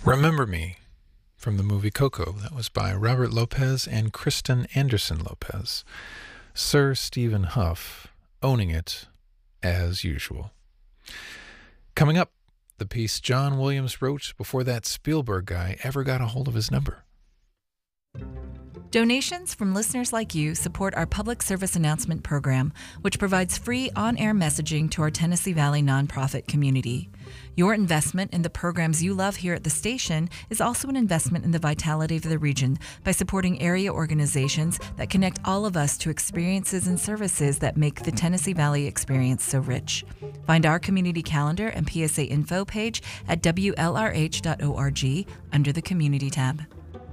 Remember Me from the movie Coco. That was by Robert Lopez and Kristen Anderson Lopez. Sir Stephen Huff owning it as usual. Coming up, the piece John Williams wrote before that Spielberg guy ever got a hold of his number. Donations from listeners like you support our public service announcement program, which provides free on-air messaging to our Tennessee Valley nonprofit community. Your investment in the programs you love here at the station is also an investment in the vitality of the region by supporting area organizations that connect all of us to experiences and services that make the Tennessee Valley experience so rich. Find our community calendar and PSA info page at WLRH.org under the Community tab.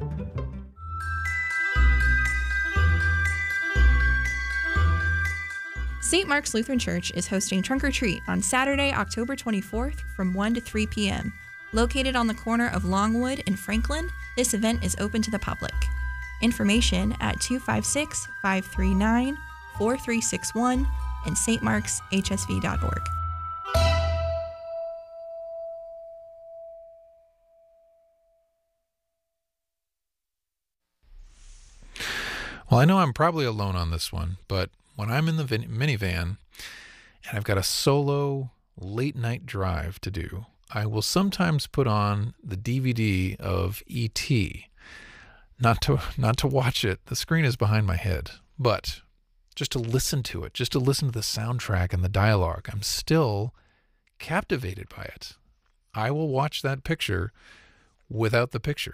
St. Mark's Lutheran Church is hosting Trunk or Treat on Saturday, October 24th from 1 to 3 p.m. Located on the corner of Longwood and Franklin, this event is open to the public. Information at 256-539-4361 and stmarkshsv.org. Well, I know I'm probably alone on this one, but when I'm in the minivan and I've got a solo late night drive to do, I will sometimes put on the DVD of E.T. Not to watch it. The screen is behind my head, but just to listen to it, just to listen to the soundtrack and the dialogue. I'm still captivated by it. I will watch that picture without the picture.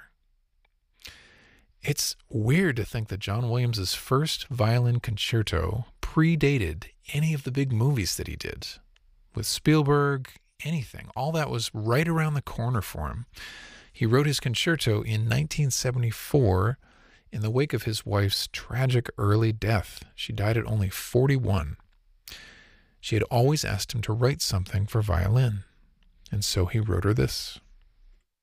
It's weird to think that John Williams' first violin concerto predated any of the big movies that he did. With Spielberg, anything. All that was right around the corner for him. He wrote his concerto in 1974 in the wake of his wife's tragic early death. She died at only 41. She had always asked him to write something for violin, and so he wrote her this.